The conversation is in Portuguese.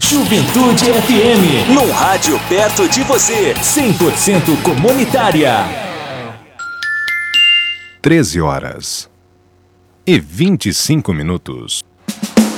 Juventude FM. Num rádio perto de você. 100% comunitária. 13h25.